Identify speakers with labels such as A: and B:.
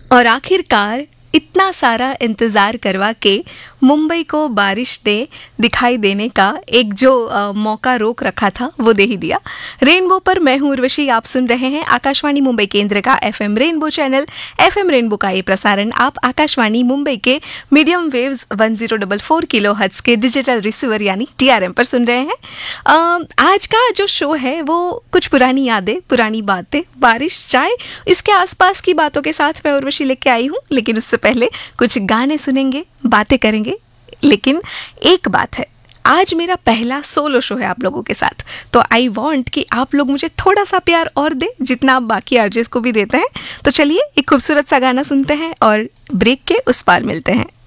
A: और आखिरकार इतना सारा इंतज़ार करवा के मुंबई को बारिश ने दिखाई देने का एक जो मौका रोक रखा था वो दे ही दिया। रेनबो पर मैं हूँ उर्वशी, आप सुन रहे हैं आकाशवाणी मुंबई केंद्र का FM rainbow channel. FM rainbow का ये प्रसारण आप आकाशवाणी मुंबई के मीडियम वेव्स 1044 किलोहर्ट्ज़ के डिजिटल रिसीवर यानी टीआरएम पर सुन रहे हैं। आज का जो शो है वो कुछ पुरानी यादें, पुरानी बातें, बारिश, चाय, इसके आसपास की बातों के साथ मैं उर्वशी लेके आई हूँ। लेकिन उससे पहले कुछ गाने सुनेंगे, बातें करेंगे। लेकिन एक बात है, आज मेरा पहला सोलो शो है आप लोगों के साथ, तो आई वांट कि आप लोग मुझे थोड़ा सा प्यार और दे जितना आप बाकी आरजेस को भी देते हैं। तो चलिए एक खूबसूरत सा गाना सुनते हैं और ब्रेक के उस पार मिलते हैं।